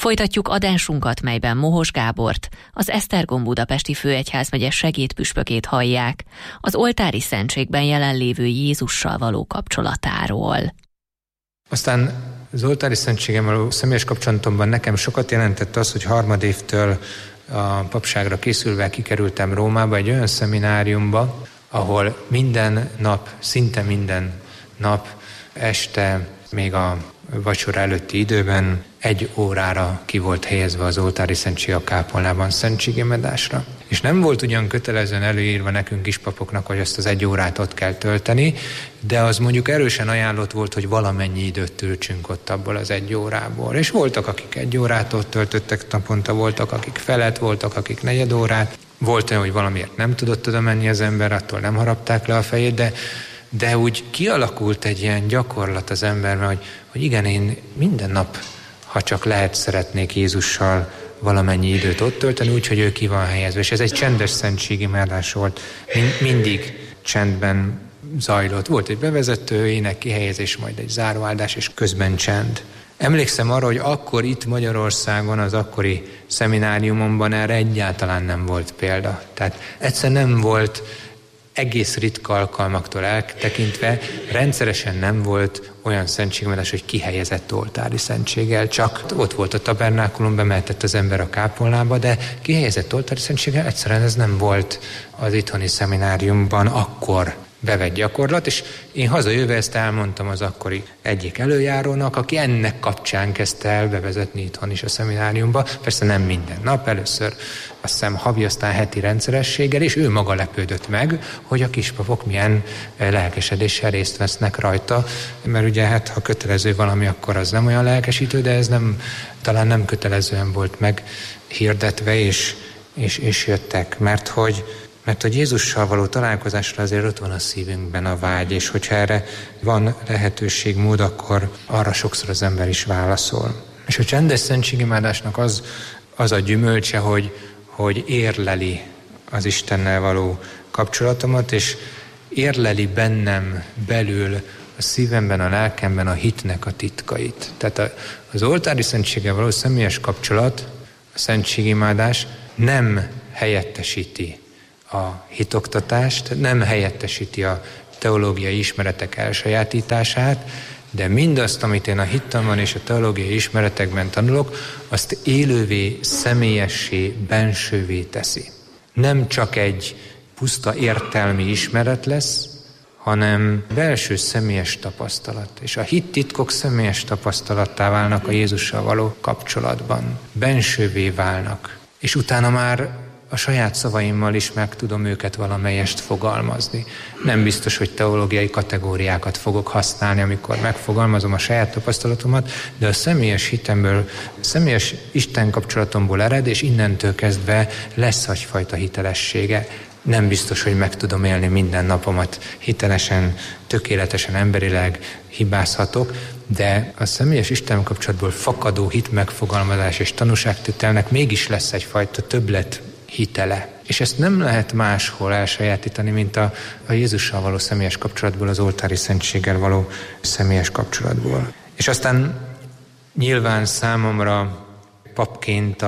Folytatjuk adásunkat, melyben Mohos Gábort, az Esztergom budapesti főegyházmegye segédpüspökét hallják, az oltári szentségben jelenlévő Jézussal való kapcsolatáról. Aztán az oltári szentséggel való személyes kapcsolatomban nekem sokat jelentett az, hogy harmadévtől a papságra készülve kikerültem Rómába, egy olyan szemináriumba, ahol minden nap, szinte minden nap este, még a vacsora előtti időben 1 órára ki volt helyezve az oltári szentség a kápolnában szentségemedásra. És nem volt ugyan kötelezően előírva nekünk kispapoknak, hogy ezt az 1 órát ott kell tölteni, de az mondjuk erősen ajánlott volt, hogy valamennyi időt töltsünk ott abból az 1 órából. És voltak, akik 1 órát ott töltöttek naponta, voltak, akik felett, voltak, akik 4 órát. Volt olyan, hogy valamiért nem tudott oda menni az ember, attól nem harapták le a fejét, de úgy kialakult egy ilyen gyakorlat az emberben, hogy igen, én minden nap, ha csak lehet, szeretnék Jézussal valamennyi időt ott tölteni, úgyhogy ő ki van helyezve. És ez egy csendes szentségimádás volt. Mindig csendben zajlott. Volt egy bevezető ének, kihelyezés, majd egy záróáldás, és közben csend. Emlékszem arra, hogy akkor itt Magyarországon, az akkori szemináriumomban erre egyáltalán nem volt példa. Tehát egyszer nem volt, egész ritka alkalmaktól eltekintve, rendszeresen nem volt olyan szentségimádás, hogy kihelyezett oltári szentséggel, csak ott volt a tabernákulum, bemehetett az ember a kápolnába, de kihelyezett oltári szentséggel egyszerűen ez nem volt az itthoni szemináriumban akkor bevett gyakorlat, és én hazajöve ezt elmondtam az akkori egyik előjárónak, aki ennek kapcsán kezdte el bevezetni itthon is a szemináriumba. Persze nem minden nap, először azt hiszem havi, aztán heti rendszerességgel, és ő maga lepődött meg, hogy a kispapok milyen lelkesedéssel részt vesznek rajta, mert ugye hát ha kötelező valami, akkor az nem olyan lelkesítő, de ez talán nem kötelezően volt meghirdetve, és jöttek, mert hogy Jézussal való találkozásra azért ott van a szívünkben a vágy, és hogyha erre van lehetőség, mód, akkor arra sokszor az ember is válaszol. És a csendes szentségimádásnak az a gyümölcse, hogy érleli az Istennel való kapcsolatomat, és érleli bennem belül a szívemben, a lelkemben a hitnek a titkait. Tehát az oltári szentséggel való személyes kapcsolat, a szentségimádás nem helyettesíti a hitoktatást, nem helyettesíti a teológiai ismeretek elsajátítását, de mindazt, amit én a hittamban és a teológiai ismeretekben tanulok, azt élővé, személyessé, bensővé teszi. Nem csak egy puszta értelmi ismeret lesz, hanem belső személyes tapasztalat. És a hittitkok személyes tapasztalattá válnak a Jézussal való kapcsolatban. Bensővé válnak. És utána már a saját szavaimmal is meg tudom őket valamelyest fogalmazni. Nem biztos, hogy teológiai kategóriákat fogok használni, amikor megfogalmazom a saját tapasztalatomat, de a személyes hitemből, személyes Isten kapcsolatomból ered, és innentől kezdve lesz egyfajta hitelessége. Nem biztos, hogy meg tudom élni minden napomat hitelesen, tökéletesen, emberileg hibázhatok, de a személyes Isten kapcsolatból fakadó hit megfogalmazás és tanúságtételnek mégis lesz egyfajta többlet hitele. És ezt nem lehet máshol elsajátítani, mint a Jézussal való személyes kapcsolatból, az oltári szentséggel való személyes kapcsolatból. És aztán nyilván számomra papként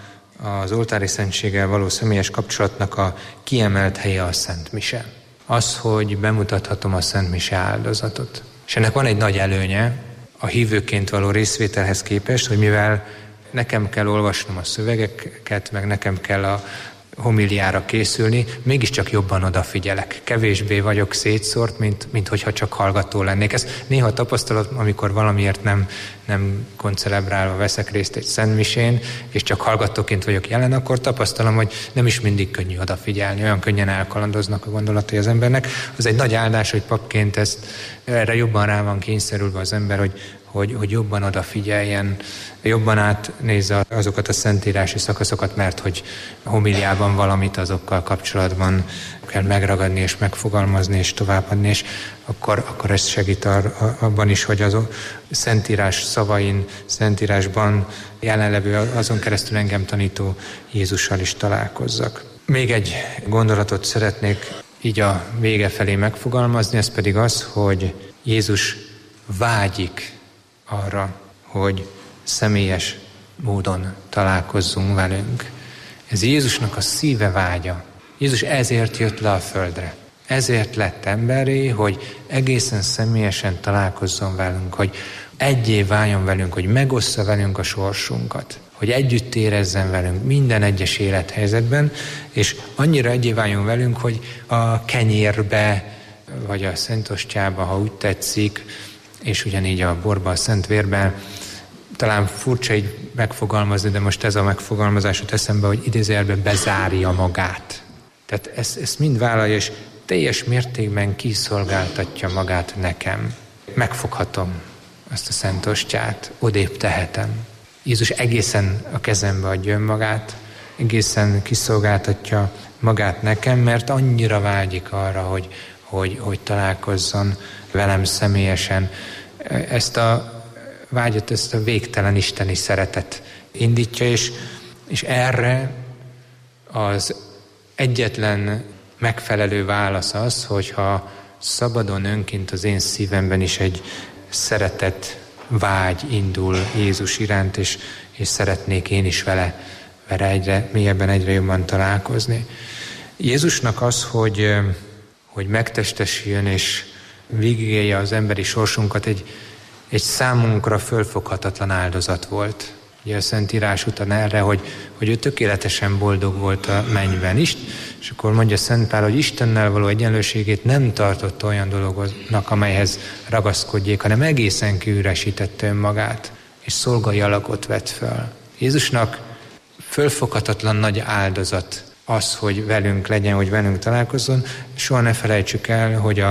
az oltári szentséggel való személyes kapcsolatnak a kiemelt helye a Szent Mise. Az, hogy bemutathatom a Szent Mise áldozatot. És ennek van egy nagy előnye a hívőként való részvételhez képest, hogy mivel nekem kell olvasnom a szövegeket, meg nekem kell a homiliára készülni, mégiscsak jobban odafigyelek. Kevésbé vagyok szétszórt, mint hogyha csak hallgató lennék. Ez néha tapasztalat, amikor valamiért nem koncelebrálva veszek részt egy szentmisén, és csak hallgatóként vagyok jelen, akkor tapasztalom, hogy nem is mindig könnyű odafigyelni, olyan könnyen elkalandoznak a gondolatai az embernek. Az egy nagy áldás, hogy papként erre jobban rá van kényszerülve az ember, hogy jobban odafigyeljen, jobban átnézze azokat a szentírási szakaszokat, mert hogy homiliában valamit azokkal kapcsolatban kell megragadni és megfogalmazni és továbbadni, és akkor ez segít abban is, hogy az szentírás szavain, szentírásban jelenlevő, azon keresztül engem tanító Jézussal is találkozzak. Még egy gondolatot szeretnék így a vége felé megfogalmazni, ez pedig az, hogy Jézus vágyik arra, hogy személyes módon találkozzunk velünk. Ez Jézusnak a szíve vágya. Jézus ezért jött le a földre. Ezért lett emberré, hogy egészen személyesen találkozzon velünk, hogy egyé váljon velünk, hogy megossza velünk a sorsunkat, hogy együtt érezzen velünk minden egyes élethelyzetben, és annyira egyé váljon velünk, hogy a kenyérbe, vagy a Szent Ostyába, ha úgy tetszik, és ugyanígy a borba, a Szent Vérben, talán furcsa így megfogalmazni, de most ez a megfogalmazás jut eszembe, hogy idézőjelben bezárja magát. Tehát ezt mind vállalja, és teljes mértékben kiszolgáltatja magát nekem. Megfoghatom azt a Szent Ostyát, odébb tehetem. Jézus egészen a kezembe adja önmagát, egészen kiszolgáltatja magát nekem, mert annyira vágyik arra, hogy találkozzon velem személyesen. Ezt a vágyat, ezt a végtelen isteni szeretet indítja, és erre az egyetlen megfelelő válasz az, hogyha szabadon önként az én szívemben is egy szeretet vágy indul Jézus iránt, és szeretnék én is vele egyre mélyebben, egyre jobban találkozni. Jézusnak az, hogy megtestesüljön és végigélje az emberi sorsunkat, egy számunkra fölfoghatatlan áldozat volt. Ugye a Szentírás utal erre, hogy ő tökéletesen boldog volt a mennyben is, és akkor mondja Szent Pál, hogy Istennel való egyenlőségét nem tartott olyan dolognak, amelyhez ragaszkodjék, hanem egészen kiüresítette önmagát, és szolgai alakot vett föl. Jézusnak fölfoghatatlan nagy áldozat az, hogy velünk legyen, hogy velünk találkozzon. Soha ne felejtsük el, hogy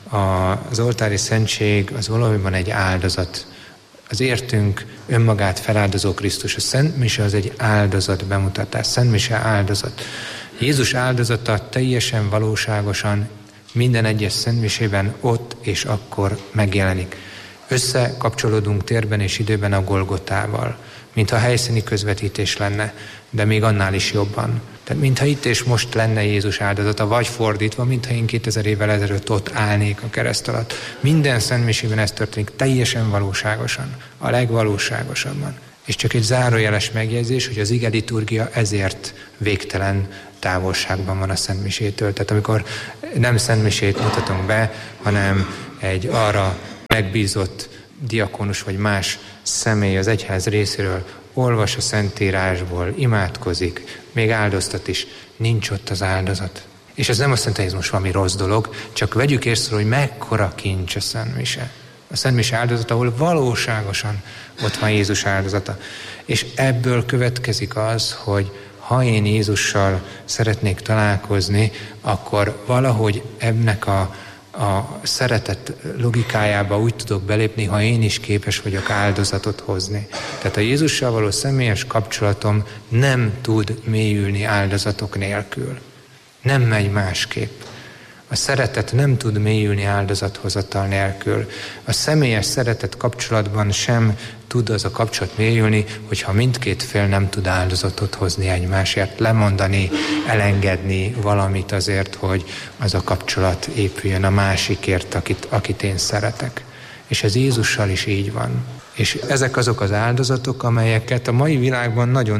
az oltári szentség az valójában egy áldozat. Az értünk önmagát feláldozó Krisztus. A Szent Mise az egy áldozat bemutatás. Szent Mise áldozat. Jézus áldozata teljesen valóságosan minden egyes Szent Misében ott és akkor megjelenik. Összekapcsolódunk térben és időben a Golgotával, mintha helyszíni közvetítés lenne, de még annál is jobban. Tehát mintha itt és most lenne Jézus áldozata, vagy fordítva, mintha én 2000 évvel ezelőtt ott állnék a kereszt alatt. Minden Szent Misében ez történik teljesen valóságosan, a legvalóságosabban. És csak egy zárójeles megjegyzés, hogy az ige liturgia ezért végtelen távolságban van a Szent Misétől. Tehát amikor nem Szent Misét mutatunk be, hanem egy arra megbízott diakonus vagy más személy az egyház részéről olvas a Szentírásból, imádkozik, még áldoztat is, nincs ott az áldozat. És ez nem azt jelenti, hogy ez most valami rossz dolog, csak vegyük észre, hogy mekkora kincs a Szent Mise. A Szent Mise áldozata, ahol valóságosan ott van Jézus áldozata. És ebből következik az, hogy ha én Jézussal szeretnék találkozni, akkor valahogy ennek a szeretet logikájába úgy tudok belépni, ha én is képes vagyok áldozatot hozni. Tehát a Jézussal való személyes kapcsolatom nem tud mélyülni áldozatok nélkül. Nem megy másképp. A szeretet nem tud mélyülni áldozathozatal nélkül. A személyes szeretet kapcsolatban sem tud az a kapcsolat mélyülni, hogyha mindkét fél nem tud áldozatot hozni egymásért, lemondani, elengedni valamit azért, hogy az a kapcsolat épüljön a másikért, akit én szeretek. És ez Jézussal is így van. És ezek azok az áldozatok, amelyeket a mai világban nagyon